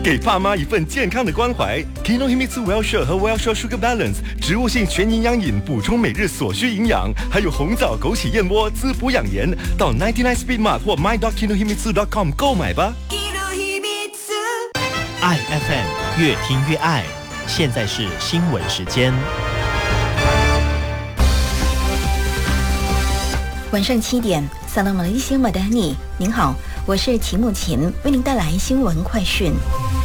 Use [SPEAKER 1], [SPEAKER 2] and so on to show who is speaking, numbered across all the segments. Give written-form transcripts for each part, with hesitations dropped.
[SPEAKER 1] 给爸妈一份健康的关怀。Kinohimitsu Well-Share 和 Well-Share Sugar Balance 植物性全营养饮，补充每日所需营养，还有红枣枸杞燕窝滋补养颜。到99 Speed Mart 或 my.kinohimitsu.com 购买吧。
[SPEAKER 2] 爱 FM 越听越爱，现在是新闻时间。
[SPEAKER 3] 晚上7点，萨拉马雷西马丹尼，您好，我是齐木琴，为您带来新闻快讯。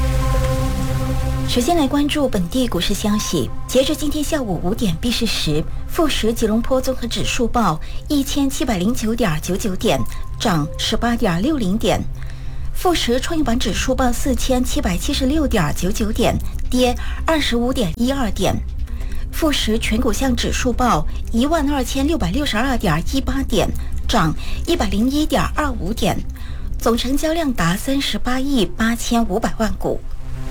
[SPEAKER 3] 首先来关注本地股市消息。截至今天下午5点闭市时，富时吉隆坡综合指数报1709.99点，涨18.60点；富时创业板指数报4776.99点，跌25.12点；富时全股项指数报12662.18点，涨101.25点，总成交量达38亿8500万股。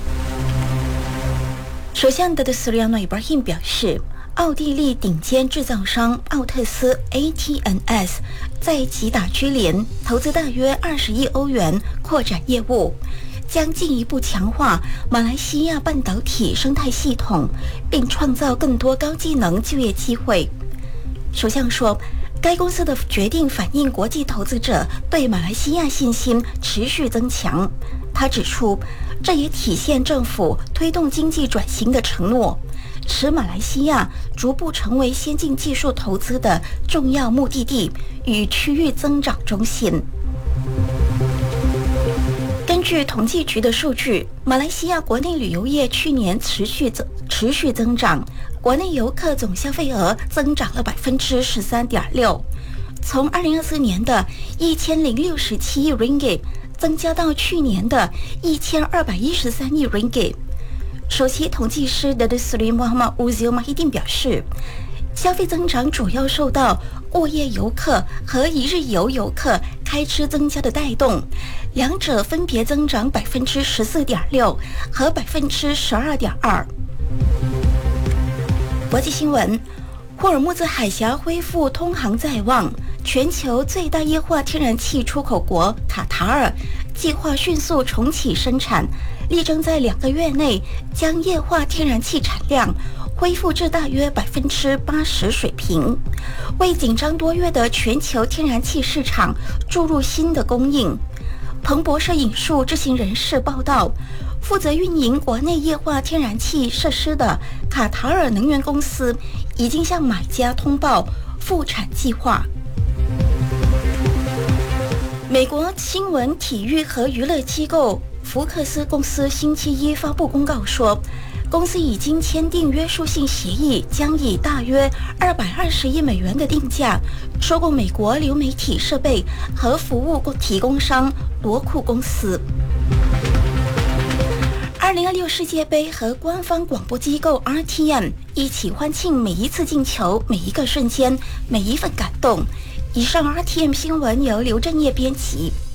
[SPEAKER 3] 首相德斯里亚诺·伊布拉辛表示，奥地利顶尖制造商奥特斯 AT&S 在吉打居联投资大约20亿欧元扩展业务，将进一步强化马来西亚半导体生态系统，并创造更多高技能就业机会。首相说，该公司的决定反映国际投资者对马来西亚信心持续增强。他指出，这也体现政府推动经济转型的承诺，使马来西亚逐步成为先进技术投资的重要目的地与区域增长中心。根据统计局的数据，马来西亚国内旅游业去年持续增长，国内游客总消费额增长了13.6%，从2024年的1067亿 ringgit 增加到去年的1213亿 ringgit。首席统计师德斯里穆罕默乌兹马希丁表示，消费增长主要受到过夜游客和一日游游客开支增加的带动，两者分别增长14.6%和12.2%。国际新闻，霍尔木兹海峡恢复通航在望，全球最大液化天然气出口国卡塔尔计划迅速重启生产，力争在2个月内将液化天然气产量恢复至大约80%水平，为紧张多月的全球天然气市场注入新的供应。彭博社引述知情人士报道，负责运营国内液化天然气设施的卡塔尔能源公司已经向买家通报复产计划。美国新闻、体育和娱乐机构福克斯公司星期一发布公告说，公司已经签订约束性协议，将以大约220亿美元的定价收购美国流媒体设备和服务提供商罗库公司。2026世界杯和官方广播机构 RTM 一起欢庆每一次进球、每一个瞬间、每一份感动。以上 RTM 新闻由刘正业编辑。